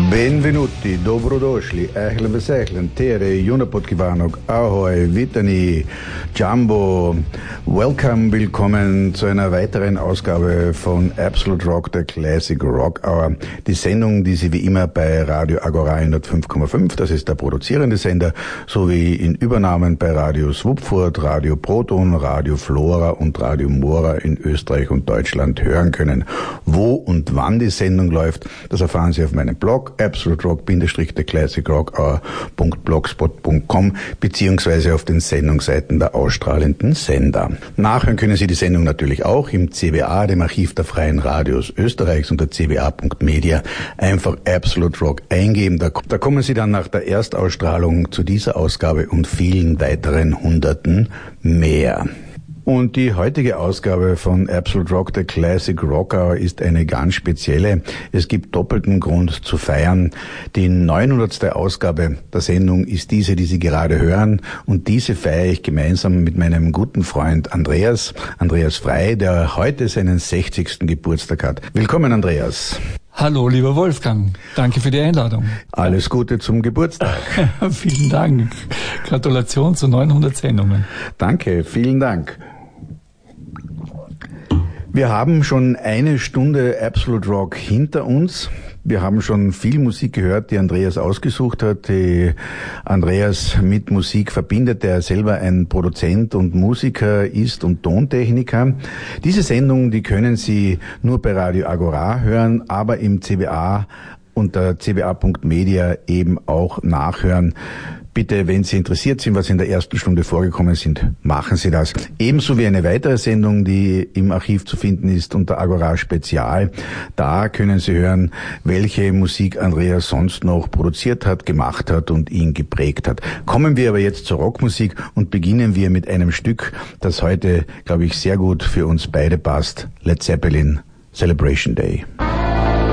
Benvenuti, dobrodošli, ahlan besahlan, tere, junapotkivanok, ahoi, vitani, Jumbo. Welcome, willkommen zu einer weiteren Ausgabe von Absolute Rock, der Classic Rock Hour. Die Sendung, die Sie wie immer bei Radio Agora 105,5, das ist der produzierende Sender, sowie in Übernahmen bei Radio Swupfurt, Radio Proton, Radio Flora und Radio Mora in Österreich und Deutschland hören können. Wo und wann die Sendung läuft, das erfahren Sie auf meinem Blog absoluterock-classicrock.blogspot.com beziehungsweise auf den Sendungsseiten der ausstrahlenden Sender. Nachhören können Sie die Sendung natürlich auch im CBA, dem Archiv der Freien Radios Österreichs, unter cba.media. Einfach Absolute Rock eingeben. Da kommen Sie dann nach der Erstausstrahlung zu dieser Ausgabe und vielen weiteren Hunderten mehr. Und die heutige Ausgabe von Absolute Rock, der Classic Rock Hour, ist eine ganz spezielle. Es gibt doppelten Grund zu feiern. Die 900. Ausgabe der Sendung ist diese, die Sie gerade hören. Und diese feiere ich gemeinsam mit meinem guten Freund Andreas Frei, der heute seinen 60. Geburtstag hat. Willkommen, Andreas. Hallo, lieber Wolfgang. Danke für die Einladung. Alles Gute zum Geburtstag. Vielen Dank. Gratulation zu 900 Sendungen. Danke, vielen Dank. Wir haben schon eine Stunde Absolute Rock hinter uns. Wir haben schon viel Musik gehört, die Andreas ausgesucht hat, die Andreas mit Musik verbindet, der selber ein Produzent und Musiker ist und Tontechniker. Diese Sendung, die können Sie nur bei Radio Agora hören, aber im CBA unter cba.media eben auch nachhören. Bitte, wenn Sie interessiert sind, was in der ersten Stunde vorgekommen sind, machen Sie das. Ebenso wie eine weitere Sendung, die im Archiv zu finden ist unter Agora Spezial. Da können Sie hören, welche Musik Andreas sonst noch produziert hat, gemacht hat und ihn geprägt hat. Kommen wir aber jetzt zur Rockmusik und beginnen wir mit einem Stück, das heute, glaube ich, sehr gut für uns beide passt. Led Zeppelin, Celebration Day.